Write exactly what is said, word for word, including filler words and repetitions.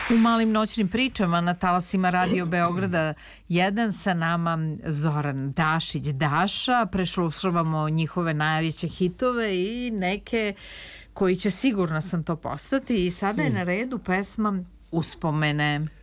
U malim noćnim pričama na talasima Radio Beograda jedan sa nama Zoran Dašić Daša. Preslušavamo njihove najveće hitove i neke koji će, sigurno sam to postati. I sada je na redu pesma Uspomene.